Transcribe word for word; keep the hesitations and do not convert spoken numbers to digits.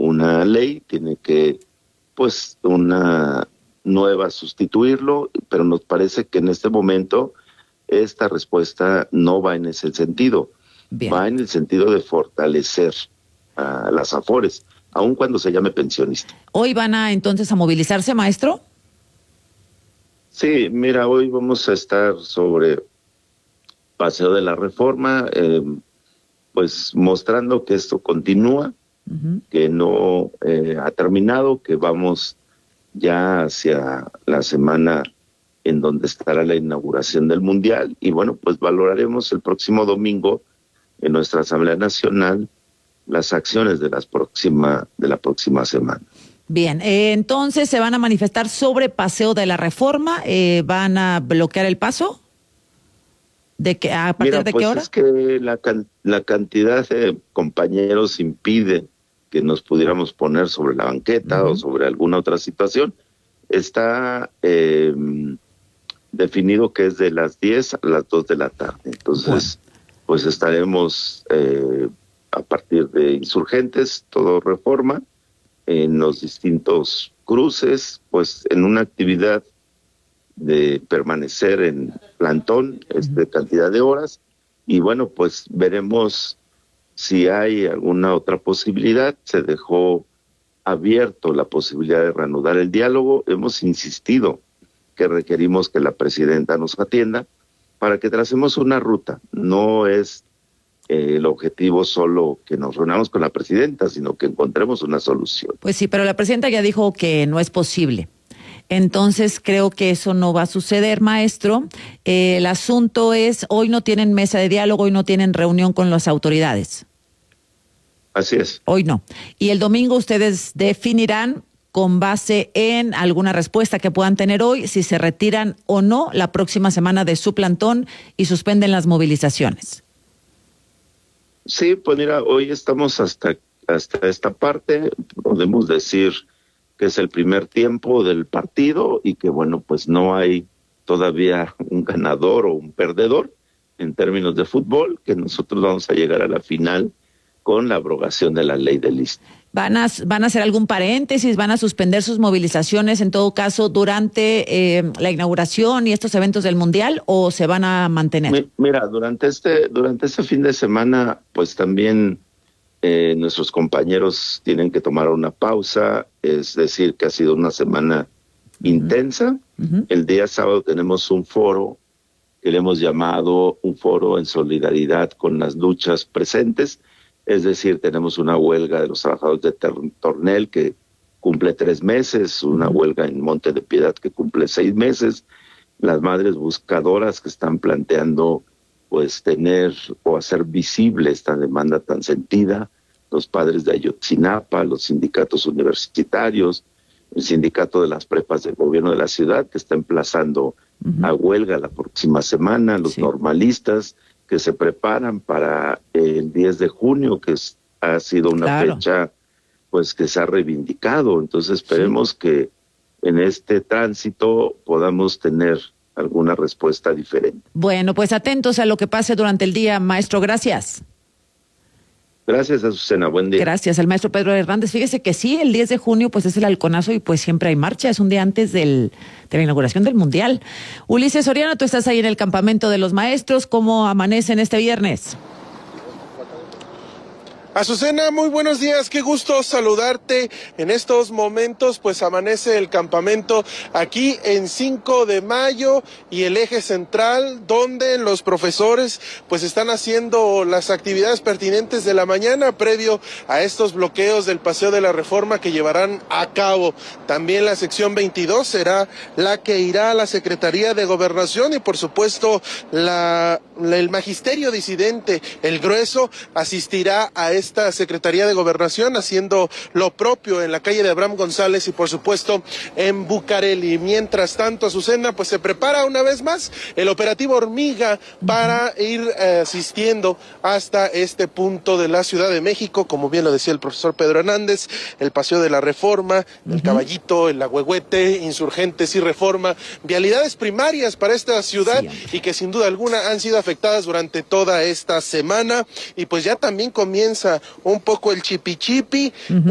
una ley, tiene que, pues, una nueva sustituirlo, pero nos parece que en este momento esta respuesta no va en ese sentido. Bien. Va en el sentido de fortalecer a las AFORES, aun cuando se llame pensionista. ¿Hoy van a entonces a movilizarse, maestro? Sí, mira, hoy vamos a estar sobre Paseo de la Reforma, eh, pues mostrando que esto continúa, uh-huh. que no eh, ha terminado, que vamos ya hacia la semana en donde estará la inauguración del Mundial, y bueno, pues valoraremos el próximo domingo en nuestra Asamblea Nacional las acciones de, las próxima, de la próxima semana. Bien, eh, entonces se van a manifestar sobre Paseo de la Reforma, eh, ¿van a bloquear el paso? ¿De qué, a partir Mira, de pues qué hora? Es que la, la cantidad de compañeros impide que nos pudiéramos poner sobre la banqueta uh-huh. o sobre alguna otra situación. Está eh, definido que es de las diez a las dos de la tarde. Entonces, bueno. pues estaremos eh, a partir de Insurgentes, todo Reforma, en los distintos cruces, pues en una actividad de permanecer en plantón, este, uh-huh. cantidad de horas, y bueno, pues veremos si hay alguna otra posibilidad. Se dejó abierto la posibilidad de reanudar el diálogo. Hemos insistido que requerimos que la presidenta nos atienda para que tracemos una ruta. No es eh, el objetivo solo que nos reunamos con la presidenta, sino que encontremos una solución. Pues sí, pero la presidenta ya dijo que no es posible. Entonces creo que eso no va a suceder, maestro. Eh, el asunto es, hoy no tienen mesa de diálogo, hoy no tienen reunión con las autoridades. Así es. Hoy no. Y el domingo ustedes definirán con base en alguna respuesta que puedan tener hoy si se retiran o no la próxima semana de su plantón y suspenden las movilizaciones. Sí, pues mira, hoy estamos hasta, hasta esta parte, podemos decir que es el primer tiempo del partido y que bueno, pues no hay todavía un ganador o un perdedor en términos de fútbol, que nosotros vamos a llegar a la final con la abrogación de la ley del lista. ¿Van a, van a hacer algún paréntesis? ¿Van a suspender sus movilizaciones en todo caso durante eh, la inauguración y estos eventos del Mundial o se van a mantener? Mira, durante este, durante este fin de semana, pues también eh, nuestros compañeros tienen que tomar una pausa, es decir, que ha sido una semana uh-huh. intensa. Uh-huh. El día sábado tenemos un foro que le hemos llamado un foro en solidaridad con las luchas presentes. Es decir, tenemos una huelga de los trabajadores de Tornel que cumple tres meses, una huelga en Monte de Piedad que cumple seis meses, las madres buscadoras que están planteando pues tener o hacer visible esta demanda tan sentida, los padres de Ayotzinapa, los sindicatos universitarios, el sindicato de las prepas del gobierno de la ciudad que está emplazando uh-huh. a huelga la próxima semana, los sí. normalistas que se preparan para el diez de junio, que es, ha sido una claro. fecha pues que se ha reivindicado. Entonces esperemos sí. que en este tránsito podamos tener alguna respuesta diferente. Bueno, pues atentos a lo que pase durante el día, maestro. Gracias. Gracias, Azucena. Buen día. Gracias al maestro Pedro Hernández. Fíjese que sí, el diez de junio pues es el halconazo y pues siempre hay marcha. Es un día antes del, de la inauguración del Mundial. Ulises Soriano, tú estás ahí en el campamento de los maestros. ¿Cómo amanecen este viernes? Azucena, muy buenos días, qué gusto saludarte. En estos momentos pues amanece el campamento aquí en cinco de mayo y el eje central, donde los profesores pues están haciendo las actividades pertinentes de la mañana previo a estos bloqueos del Paseo de la Reforma que llevarán a cabo. También la sección veintidós será la que irá a la Secretaría de Gobernación y por supuesto la, la el magisterio disidente, el grueso, asistirá a esta Secretaría de Gobernación haciendo lo propio en la calle de Abraham González y por supuesto en Bucareli. Mientras tanto, Azucena, pues se prepara una vez más el operativo Hormiga para ir eh, asistiendo hasta este punto de la Ciudad de México, como bien lo decía el profesor Pedro Hernández, el Paseo de la Reforma, el uh-huh. Caballito, el Agüehuete, Insurgentes y Reforma, vialidades primarias para esta ciudad sí, y que sin duda alguna han sido afectadas durante toda esta semana y pues ya también comienza un poco el chipi chipi. Uh-huh.